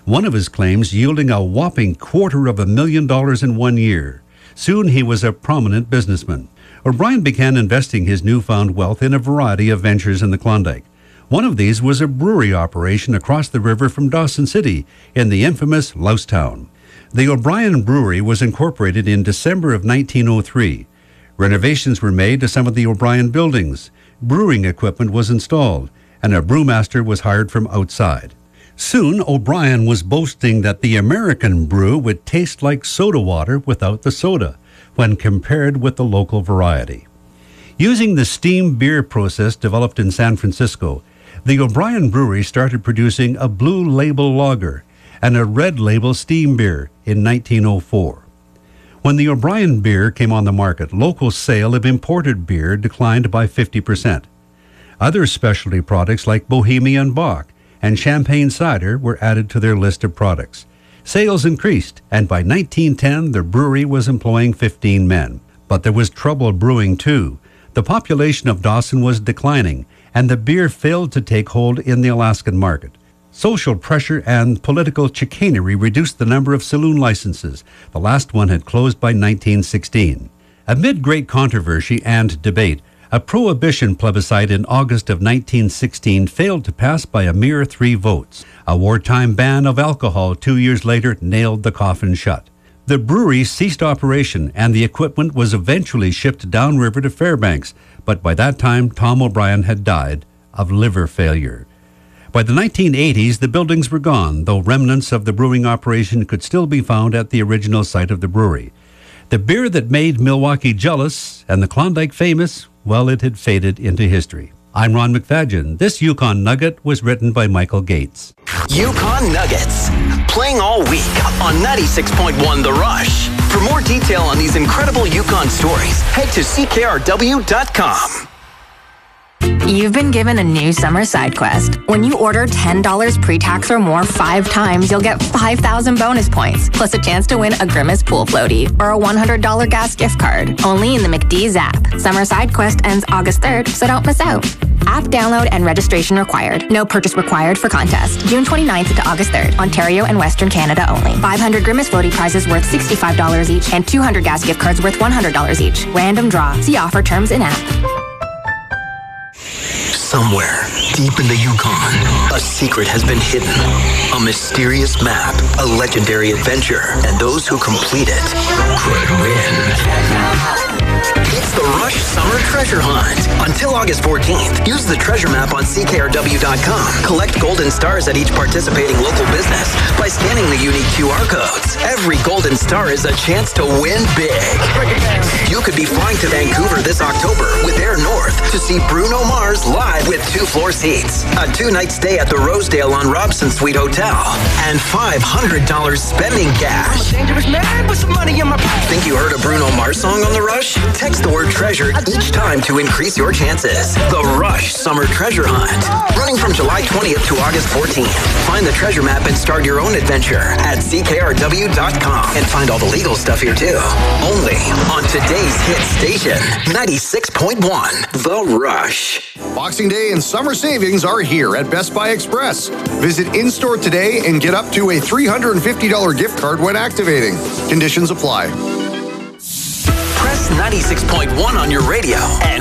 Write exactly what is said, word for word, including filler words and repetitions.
one of his claims yielding a whopping quarter of a million dollars in one year. Soon he was a prominent businessman. O'Brien began investing his newfound wealth in a variety of ventures in the Klondike. One of these was a brewery operation across the river from Dawson City in the infamous Lousetown. The O'Brien Brewery was incorporated in December of nineteen oh three. Renovations were made to some of the O'Brien buildings. Brewing equipment was installed, and a brewmaster was hired from outside. Soon, O'Brien was boasting that the American brew would taste like soda water without the soda when compared with the local variety. Using the steam beer process developed in San Francisco, the O'Brien Brewery started producing a blue label lager and a red label steam beer in nineteen oh four. When the O'Brien beer came on the market, local sale of imported beer declined by fifty percent. Other specialty products like Bohemian Bock and Champagne cider were added to their list of products. Sales increased, and by nineteen ten, the brewery was employing fifteen men. But there was trouble brewing too. The population of Dawson was declining, and the beer failed to take hold in the Alaskan market. Social pressure and political chicanery reduced the number of saloon licenses. The last one had closed by nineteen sixteen. Amid great controversy and debate, a prohibition plebiscite in August of nineteen sixteen failed to pass by a mere three votes. A wartime ban of alcohol two years later nailed the coffin shut. The brewery ceased operation, and the equipment was eventually shipped downriver to Fairbanks, but by that time Tom O'Brien had died of liver failure. By the nineteen eighties, the buildings were gone, though remnants of the brewing operation could still be found at the original site of the brewery. The beer that made Milwaukee jealous and the Klondike famous, well, it had faded into history. I'm Ron McFadgen. This Yukon Nugget was written by Michael Gates. Yukon Nuggets, playing all week on ninety-six point one The Rush. For more detail on these incredible Yukon stories, head to C K R W dot com. You've been given a new summer side quest. When you order ten dollars pre-tax or more five times, you'll get five thousand bonus points, plus a chance to win a Grimace pool floaty or a one hundred dollars gas gift card. Only in the McDee's app. Summer side quest ends August third, so don't miss out. App download and registration required. No purchase required for contest. June twenty-ninth to August third. Ontario and Western Canada only. five hundred Grimace floaty prizes worth sixty-five dollars each and two hundred gas gift cards worth one hundred dollars each. Random draw. See offer terms in app. Somewhere, deep in the Yukon, a secret has been hidden. A mysterious map, a legendary adventure, and those who complete it could win. It's the Rush Summer Treasure Hunt. Until August fourteenth, use the treasure map on C K R W dot com. Collect golden stars at each participating local business by scanning the unique Q R codes. Every golden star is a chance to win big. You could be flying to Vancouver this October with Air North to see Bruno Mars live with two floor seats, a two-night stay at the Rosedale on Robson Suite Hotel, and five hundred dollars spending cash. I'm a dangerous man with some money in my pocket. Think you heard a Bruno Mars song on The Rush? Text the word treasure each time to increase your chances. The Rush Summer Treasure Hunt. Running from July twentieth to August fourteenth. Find the treasure map and start your own adventure at C K R W dot com. And find all the legal stuff here too. Only on today's hit station, ninety-six point one, The Rush. Boxing Day and summer savings are here at Best Buy Express. Visit in-store today and get up to a three hundred fifty dollars gift card when activating. Conditions apply. Press ninety-six point one on your radio and